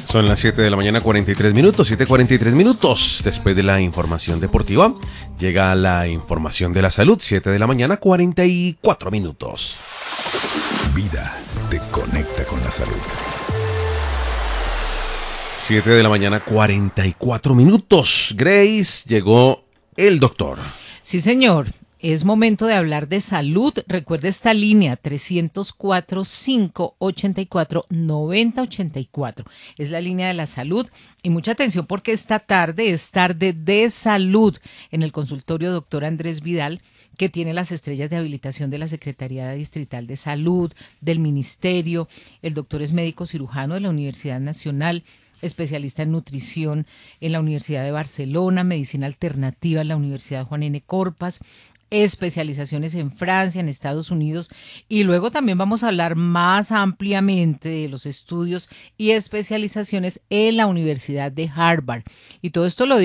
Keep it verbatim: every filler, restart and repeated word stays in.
Son las siete de la mañana, cuarenta y tres minutos, siete cuarenta y tres minutos. Después de la información deportiva, llega la información de la salud, siete de la mañana, cuarenta y cuatro minutos. Vida te conecta con la salud. siete de la mañana, cuarenta y cuatro minutos. Grace, llegó el doctor. Sí, señor. Es momento de hablar de salud. Recuerde esta línea trescientos cuatro, cinco ochenta y cuatro, noventa ochenta y cuatro. Es la línea de la salud. Y mucha atención porque esta tarde es tarde de salud en el consultorio doctor Andrés Vidal, que tiene las estrellas de habilitación de la Secretaría Distrital de Salud, del Ministerio. El doctor es médico cirujano de la Universidad Nacional, especialista en nutrición en la Universidad de Barcelona, medicina alternativa en la Universidad Juan N. Corpas, especializaciones en Francia, en Estados Unidos, y luego también vamos a hablar más ampliamente de los estudios y especializaciones en la Universidad de Harvard. Y todo esto lo